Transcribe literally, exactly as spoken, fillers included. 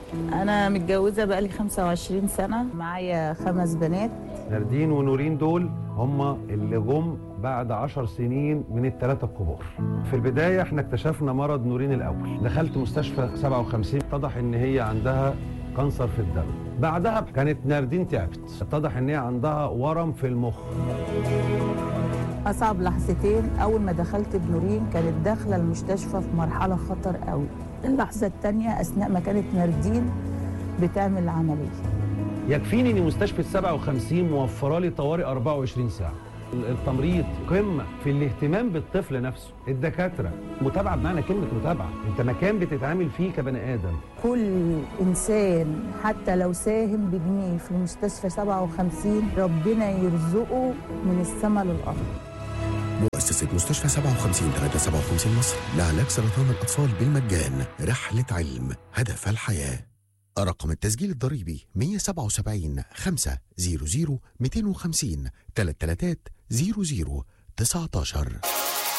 أنا متجوزة بقالي خمسة وعشرين سنة، معايا خمس بنات. ناردين ونورين دول هم اللي جم بعد عشر سنين من الثلاثة الكبار. في البداية احنا اكتشفنا مرض نورين الأول، دخلت مستشفى سبعة وخمسين، اتضح ان هي عندها كانسر في الدم. بعدها كانت ناردين تعبت، اتضح ان هي عندها ورم في المخ. أصعب لحظتين أول ما دخلت بنورين كانت داخلة المستشفى في مرحلة خطر قوي. اللحظة الثانية أثناء ما كانت ناردين بتعمل عملية. يكفيني ان مستشفى سبعة وخمسين موفره لي طوارئ أربعة وعشرين ساعة. التمريض قمة في الاهتمام بالطفل نفسه، الدكاترة متابعة بمعنى كلمة متابعة، انت مكان بتتعامل فيه كبني آدم. كل إنسان حتى لو ساهم بجنيه في المستشفى سبعة وخمسين ربنا يرزقه من السماء للأرض. مؤسسة مستشفى سبعة وخمسين تلاتة سبعة وخمسين مصر لعلاج سرطان الأطفال بالمجان. رحلة علم هدف الحياة. رقم التسجيل الضريبي مية وسبعة وسبعين خمسة صفر صفر مئتين وخمسين تلاتة تلاتات صفر صفر تسعتاشر.